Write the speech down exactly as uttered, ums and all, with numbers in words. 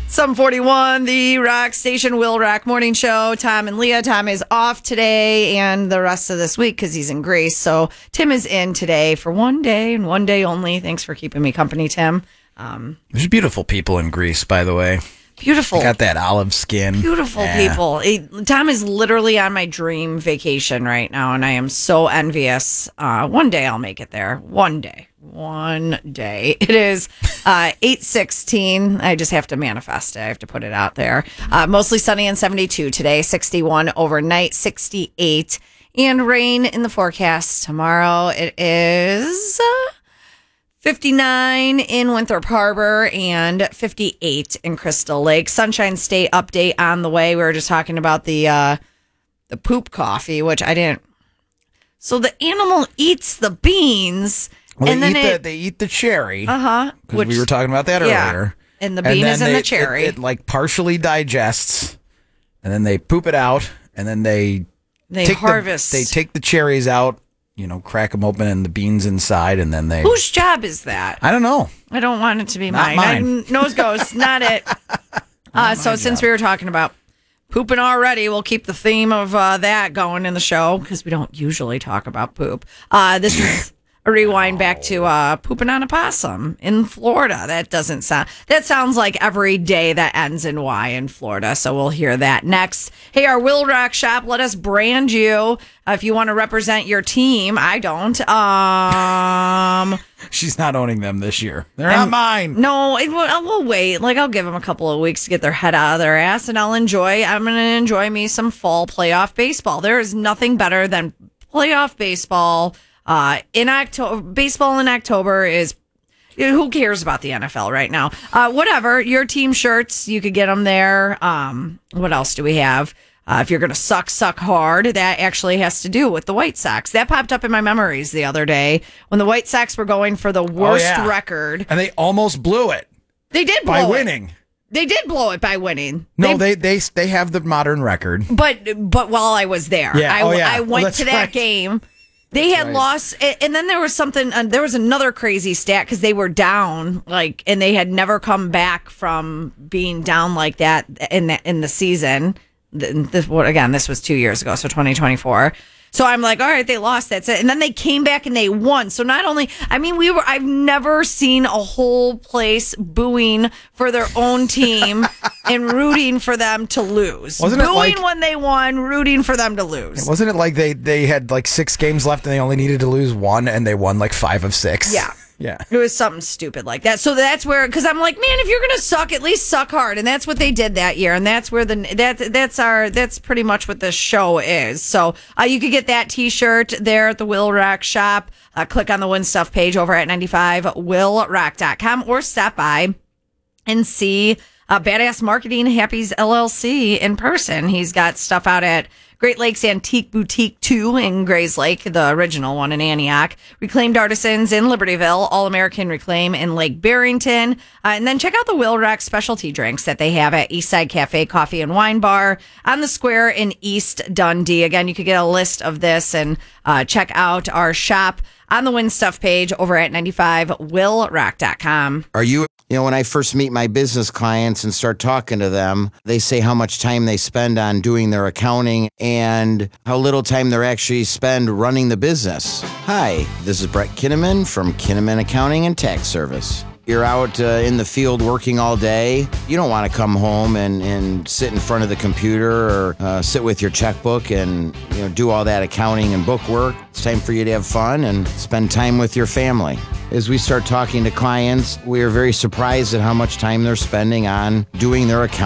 seven forty-one, the Rock Station Will Rock Morning Show. Tom and Leah. Tom is off today and the rest of this week because he's in Greece. So Tim is in today for one day and one day only. Thanks for keeping me company, Tim. Um, There's beautiful people in Greece, by the way. Beautiful. They got that olive skin. Beautiful yeah. people. It, Tom is literally on my dream vacation right now, and I am so envious. Uh, one day I'll make it there. One day. One day. It is uh, eight sixteen. I just have to manifest it. I have to put it out there. Uh, mostly sunny and seventy-two today. sixty-one overnight, sixty-eight. And rain in the forecast tomorrow. It is... Uh, fifty-nine in Winthrop Harbor and fifty-eight in Crystal Lake. Sunshine State update on the way. We were just talking about the uh, the poop coffee, which I didn't. So the animal eats the beans, well, and they then eat it, the, they eat the cherry. Uh huh. Because we were talking about that yeah, earlier. And the bean and is in they, the cherry. It, it like partially digests, and then they poop it out, and then they they take harvest. The, they take the cherries out. You know, crack them open and the beans inside, and then they... Whose job is that? I don't know. I don't want it to be Not mine. mine. I, nose goes, not it. Uh, so since job. we were talking about pooping already, we'll keep the theme of uh, that going in the show because we don't usually talk about poop. Uh, this is a rewind back to uh, pooping on a possum in Florida. That doesn't sound... That sounds like every day that ends in Y in Florida, so we'll hear that next. Hey, our Will Rock shop, let us brand you uh, if you want to represent your team. I don't. Um... She's not owning them this year. They're not mine. No, it, will we'll wait. Like, I'll give them a couple of weeks to get their head out of their ass, and I'll enjoy. I'm going to enjoy me some fall playoff baseball. There is nothing better than playoff baseball. Uh, in October, baseball in October is. Who cares about the N F L right now? Uh, whatever. Your team shirts, you could get them there. Um, what else do we have? Uh, if you're going to suck, suck hard, that actually has to do with the White Sox. That popped up in my memories the other day when the White Sox were going for the worst oh, yeah. record. And they almost blew it. They did blow by it. winning. They did blow it by winning. No, they they they, they have the modern record. But but while I was there, yeah. I, oh, yeah. I went well, to that right. game. They that's had right. lost, and then there was something. Uh, there was another crazy stat because they were down, like, and they had never come back from being down like that in the in the season. This, what again? This was two years ago, so twenty twenty-four. So I'm like, all right, they lost. That's it. And then they came back and they won. So not only, I mean, we were. I've never seen a whole place booing for their own team and rooting for them to lose. Wasn't it booing like, when they won, rooting for them to lose. Wasn't it like they they had like six games left and they only needed to lose one and they won like five of six? Yeah. Yeah. It was something stupid like that. So that's where, because I'm like, man, if you're gonna suck, at least suck hard, and that's what they did that year, and that's where the that that's our that's pretty much what the show is. So uh, you could get that T-shirt there at the Will Rock shop. Uh, click on the Win Stuff page over at ninety-five will rock dot com or stop by and see uh, Badass Marketing Happy's L L C in person. He's got stuff out at Great Lakes Antique Boutique two in Grays Lake, the original one in Antioch. Reclaimed Artisans in Libertyville, All American Reclaim in Lake Barrington. Uh, and then check out the Will Rock specialty drinks that they have at Eastside Cafe Coffee and Wine Bar on the square in East Dundee. Again, you could get a list of this and uh, check out our shop on the Win Stuff page over at ninety-five will rock dot com. Are you... You know, when I first meet my business clients and start talking to them, they say how much time they spend on doing their accounting and how little time they actually spend running the business. Hi, this is Brett Kinnaman from Kinnaman Accounting and Tax Service. You're out uh, in the field working all day. You don't want to come home and, and sit in front of the computer or uh, sit with your checkbook and you know do all that accounting and book work. It's time for you to have fun and spend time with your family. As we start talking to clients, we are very surprised at how much time they're spending on doing their accounting.